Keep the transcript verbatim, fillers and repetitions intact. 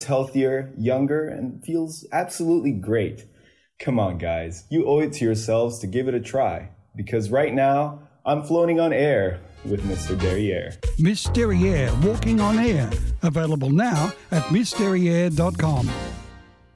healthier, younger, and feels absolutely great. Come on, guys. You owe it to yourselves to give it a try. Because right now, I'm floating on air with Mister Derriere. Miss Derriere, walking on air. Available now at miss derriere dot com.